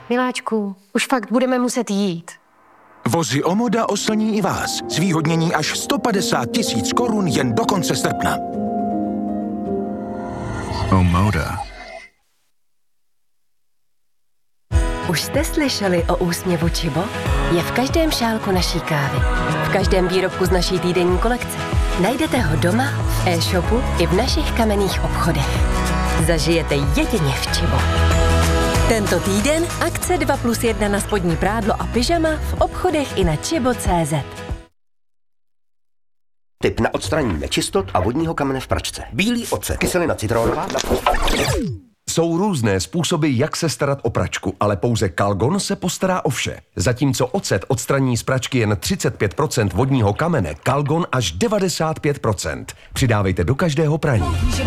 Miláčku, už fakt budeme muset jít. Vozy Omoda oslní i vás. Zvýhodnění až 150 000 korun jen do konce srpna. Omoda. Už jste slyšeli o úsměvu Čibo? Je v každém šálku naší kávy. V každém výrobku z naší týdenní kolekce. Najdete ho doma, v e-shopu i v našich kamenných obchodech. Zažijete jedině v Čibo. Tento týden akce 2+1 na spodní prádlo a pyžama v obchodech i na chibo.cz. Tip na odstranění nečistot a vodního kamene v pračce. Bílý ocet, kyselina citronová. Jsou různé způsoby, jak se starat o pračku, ale pouze Calgon se postará o vše. Zatímco ocet odstraní z pračky jen 35% vodního kamene, Calgon až 95%. Přidávejte do každého praní.